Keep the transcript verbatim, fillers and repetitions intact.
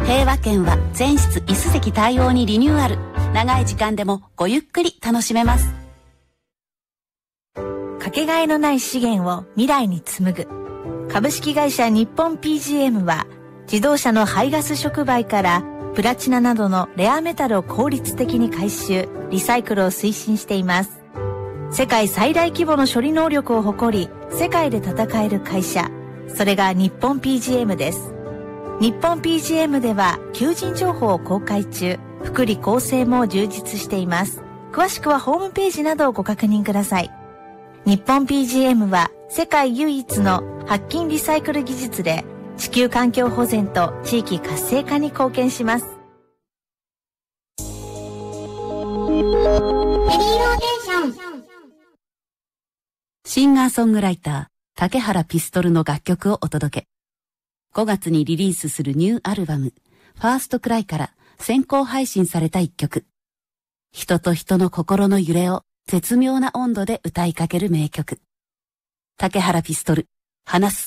平和軒は全室椅子席対応にリニューアル。長い時間でもごゆっくり楽しめます。 かけがえのない資源を未来に紡ぐ株式会社日本 ピージーエム は、自動車の排ガス触媒からプラチナなどのレアメタルを効率的に回収リサイクルを推進しています。世界最大規模の処理能力を誇り、世界で戦える会社、それが日本 ピージーエム です。日本 ピージーエム では求人情報を公開中、福利厚生も充実しています。詳しくはホームページなどをご確認ください。日本 ピージーエム は世界唯一の白金リサイクル技術で地球環境保全と地域活性化に貢献します。 ヘリーローテーション。 シンガーソングライター竹原ピストルの楽曲をお届け。ごがつにリリースするニューアルバムファーストクライから先行配信された一曲。人と人の心の揺れを絶妙な温度で歌いかける名曲。竹原ピストル、話す